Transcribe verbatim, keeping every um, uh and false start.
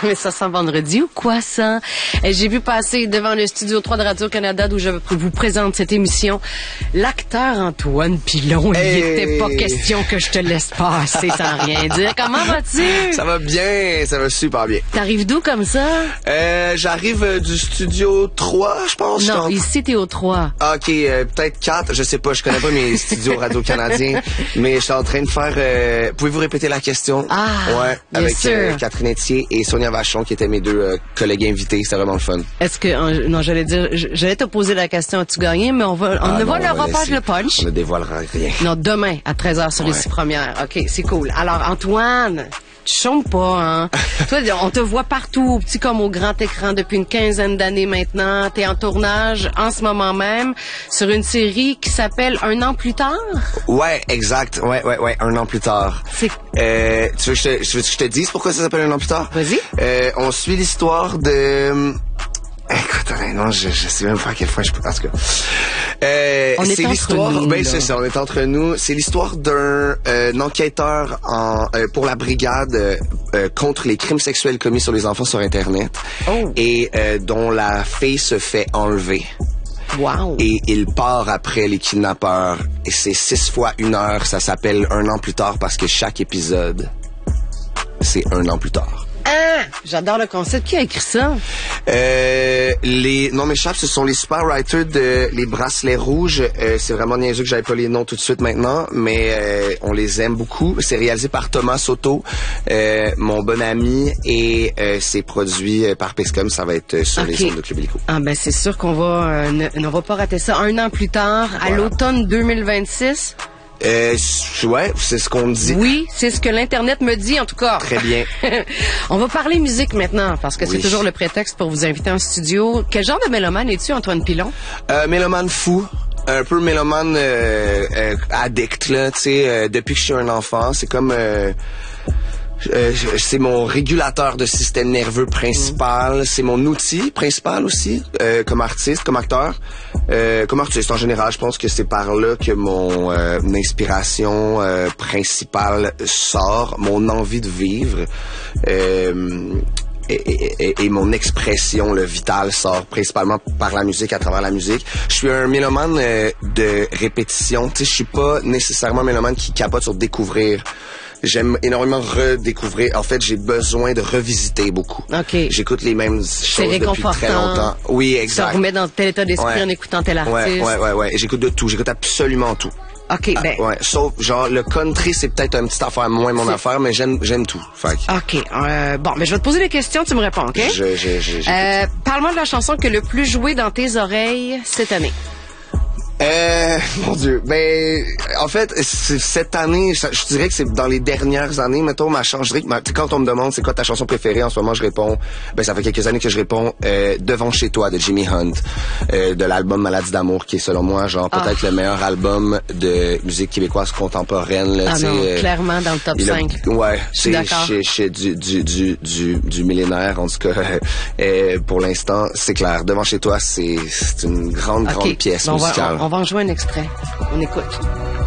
Mais ça sent vendredi ou quoi, ça? Et j'ai vu passer devant le studio trois de Radio-Canada d'où je vous présente cette émission l'acteur Antoine Pilon. Hey. Il n'était pas question que je te laisse passer sans rien dire. Comment vas-tu? Ça va bien, ça va super bien. T'arrives d'où comme ça? Euh, j'arrive euh, du studio trois, je pense. Non, en... ici t'es au trois. Ah, ok, euh, peut-être quatre, je sais pas, je connais pas mes studios radio-canadiens, mais je suis en train de faire... Euh... Pouvez-vous répéter la question? Ah, ouais, bien avec sûr. Euh, Catherine Etier et Sonia Vachon, qui étaient mes deux euh, collègues invités. C'était vraiment le fun. Est-ce que... euh, non, j'allais dire... J'allais te poser la question, as-tu gagné? Mais on va... On Ah, ne non, volera on va pas laisser. le punch. On ne dévoilera rien. Non, demain, à treize heures sur les Ouais. six premières. OK, c'est cool. Alors, Antoine, tu chômes pas, hein? Toi, on te voit partout, au petit comme au grand écran, depuis une quinzaine d'années maintenant. T'es en tournage, en ce moment même, sur une série qui s'appelle Un an plus tard. Ouais, exact. Ouais, ouais, ouais. Un an plus tard. C'est... Euh, tu veux que je te, tu veux que je te dise pourquoi ça s'appelle Un an plus tard? Vas-y. Euh, on suit l'histoire de... Écoute, non, je, je sais même pas à quel point je peux... En tout cas, euh, On est c'est entre l'histoire... nous, Ben, là. c'est ça, on est entre nous. C'est l'histoire d'un euh, enquêteur en, euh, pour la brigade euh, euh, contre les crimes sexuels commis sur les enfants sur Internet. Oh. Et euh, dont la fille se fait enlever. Wow. Et il part après les kidnappeurs. Et c'est six fois une heure. Ça s'appelle Un an plus tard parce que chaque épisode, c'est un an plus tard. Ah! J'adore le concept. Qui a écrit ça? Euh, les non m'échappe, ce sont les super writers de les bracelets rouges. Euh, c'est vraiment niaiseux que j'avais pas les noms tout de suite maintenant, mais euh, on les aime beaucoup. C'est réalisé par Thomas Soto, euh, mon bon ami, et euh, c'est produit euh, par Pixcom. Ça va être euh, sur Okay. les ondes de Club Illico. Ah ben c'est sûr qu'on va euh, ne, on va pas rater ça. Un an plus tard, à Voilà. l'automne deux mille vingt-six. Euh, ouais, c'est ce qu'on dit. Oui, c'est ce que l'Internet me dit, en tout cas. Très bien. On va parler musique maintenant, parce que Oui. c'est toujours le prétexte pour vous inviter en studio. Quel genre de mélomane es-tu, Antoine Pilon? Euh, mélomane fou. Un peu mélomane euh, euh, addict, là, tu sais, euh, depuis que je suis un enfant. C'est comme... Euh, euh, c'est mon régulateur de système nerveux principal. C'est mon outil principal aussi, euh, comme artiste, comme acteur. Euh, comme artiste en général, je pense que c'est par là que mon euh, inspiration euh, principale sort, mon envie de vivre. Euh, Et, et, et, et mon expression, le vital, sort principalement par la musique, à travers la musique. Je suis un mélomane euh, de répétition. Tu sais, je suis pas nécessairement un mélomane qui capote sur découvrir. J'aime énormément redécouvrir. En fait, j'ai besoin de revisiter beaucoup. OK. J'écoute les mêmes choses depuis réconfortant. très longtemps. Oui, Ça exact. vous met dans tel état d'esprit Ouais. en écoutant tel artiste. Ouais, ouais, ouais, ouais. J'écoute de tout. J'écoute absolument tout. OK, ben... Ah, ouais. Sauf, genre, le country, c'est peut-être une petite affaire moins mon C'est- affaire, mais j'aime, j'aime tout. Fait que OK. Euh, bon, ben je vais te poser des questions, tu me réponds, OK? je, je, je, j'écoute. Euh, parle-moi de la chanson que le plus jouée dans tes oreilles cette année. Euh, mon Dieu. Ben, en fait, c'est- cette année, je, je dirais que c'est dans les dernières années, mettons, ma chanson, je dirais que ma- tu sais, quand on me demande c'est quoi ta chanson préférée, en ce moment, je réponds, ben, ça fait quelques années que je réponds, euh, Devant chez toi, de Jimmy Hunt, euh, de l'album Maladie d'amour, qui est, selon moi, genre, peut-être Ah. le meilleur album de musique québécoise contemporaine, là, Ah tu sais, non, euh, clairement dans le top il a- cinq. Ouais, Je suis c'est d'accord. chez, chez du, du, du, du, du millénaire, en tout cas, euh, pour l'instant, c'est clair. Devant chez toi, c'est, c'est une grande, grande OK. pièce Bon, on va- musicale. on, on va en jouer un extrait. On écoute.